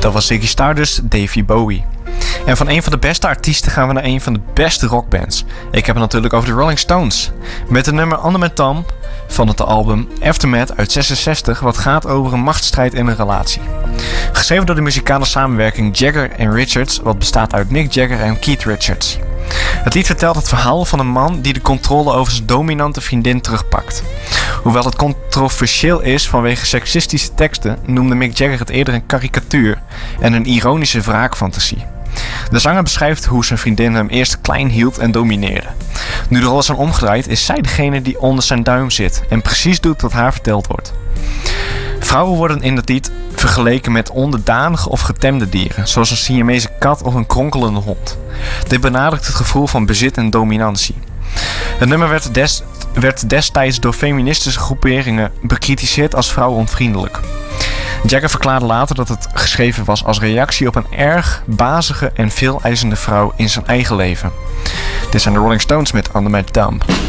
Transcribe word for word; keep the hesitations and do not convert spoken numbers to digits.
Dat was Ziggy Stardust, Davy Bowie. En van een van de beste artiesten gaan we naar een van de beste rockbands. Ik heb het natuurlijk over de Rolling Stones. Met het nummer Under My Thumb van het album Aftermath uit zesenzestig, wat gaat over een machtsstrijd in een relatie. Geschreven door de muzikale samenwerking Jagger en Richards, wat bestaat uit Mick Jagger en Keith Richards. Het lied vertelt het verhaal van een man die de controle over zijn dominante vriendin terugpakt. Hoewel het controversieel is vanwege seksistische teksten, noemde Mick Jagger het eerder een karikatuur en een ironische wraakfantasie. De zanger beschrijft hoe zijn vriendin hem eerst klein hield en domineerde. Nu de rollen zijn omgedraaid, is zij degene die onder zijn duim zit en precies doet wat haar verteld wordt. Vrouwen worden in het lied vergeleken met onderdanige of getemde dieren, zoals een Siamese kat of een kronkelende hond. Dit benadrukt het gevoel van bezit en dominantie. Het nummer werd, des, werd destijds door feministische groeperingen bekritiseerd als vrouwonvriendelijk. Jagger verklaarde later dat het geschreven was als reactie op een erg bazige en veel eisende vrouw in zijn eigen leven. Dit zijn de Rolling Stones met Under My Thumb.